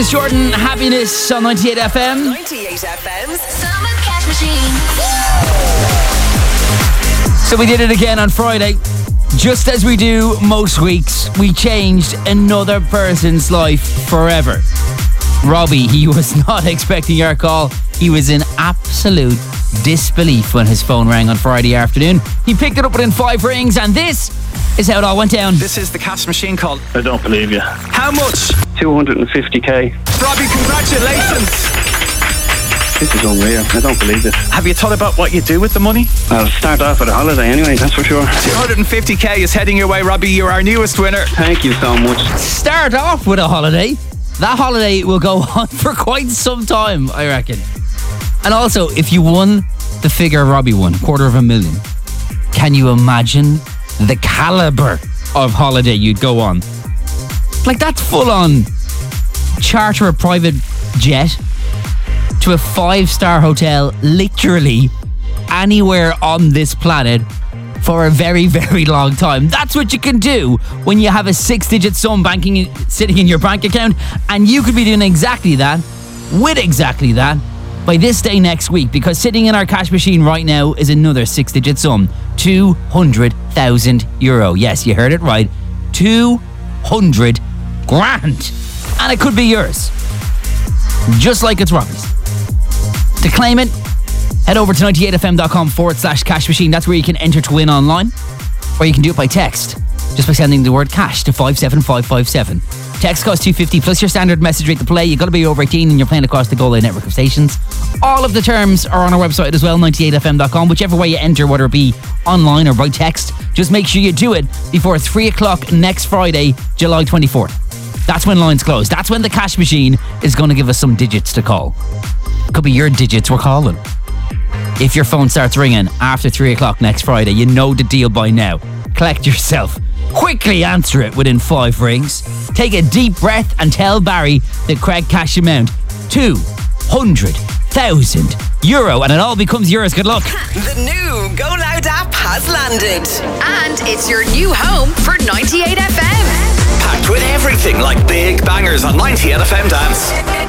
Jordan, Happiness on 98 FM. 98 FM's Summer Cash Machine. So we did it again on Friday. Just as we do most weeks, we changed another person's life forever. Robbie, he was not expecting our call. He was in absolute disbelief when his phone rang on Friday afternoon. He picked it up within 5 rings, and this is how it all went down. This is the Cash Machine call. I don't believe you. How much? 250k. Robbie, congratulations. This is unreal. I don't believe this. Have you thought about what you do with the money? I'll start off with a holiday anyway, that's for sure. 250k is heading your way, Robbie. You're our newest winner. Thank you so much. Start off with a holiday. That holiday will go on for quite some time, I reckon. And also, if you won the figure Robbie won, $250,000, can you imagine the caliber of holiday you'd go on? Like, that's full on charter a private jet to a 5-star hotel, literally anywhere on this planet for a very, very long time. That's what you can do when you have a 6-digit sum sitting in your bank account, and you could be doing exactly that, with exactly that, by this day next week, because sitting in our cash machine right now is another 6-digit sum, €200,000. Yes, you heard it right, 200 grand, and it could be yours, just like it's Robbie's. To claim it, head over to 98fm.com/cash machine. That's where you can enter to win online, or you can do it by text, just by sending the word cash to 57557. Text costs $2.50 plus your standard message rate to play. You've got to be over 18 and you're playing across the Go Live network of stations. All of the terms are on our website as well, 98fm.com. Whichever way you enter, whether it be online or by text, just make sure you do it before 3 o'clock next Friday, July 24th. That's when lines close. That's when the cash machine is going to give us some digits to call. Could be your digits we're calling. If your phone starts ringing after 3 o'clock next Friday, you know the deal by now. Collect yourself. Quickly answer it within 5 rings. Take a deep breath and tell Barry the Craig cash amount, €200,000, and it all becomes yours. Good luck. The new Go Loud app has landed. And it's your new home for 98 FM. Packed with everything like big bangers on 98 FM Dance.